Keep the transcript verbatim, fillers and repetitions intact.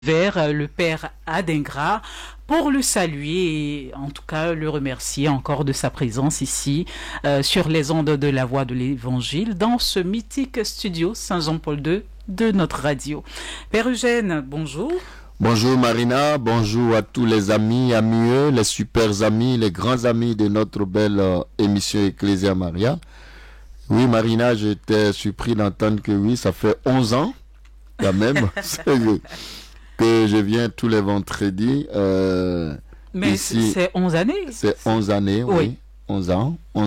vers le père Adingra pour le saluer et en tout cas le remercier encore de sa présence ici euh, sur les ondes de la Voix de l'Évangile dans ce mythique studio Saint-Jean-Paul deux de notre radio. Père Eugène, bonjour. Bonjour Marina, bonjour à tous les amis, amis, les super amis, les grands amis de notre belle euh, émission Ecclesia Maria. Oui Marina, j'étais surpris d'entendre que oui, ça fait onze ans quand même que je viens tous les vendredis. Euh, Mais ici, c'est onze années. C'est onze années, oui, oui. onze ans.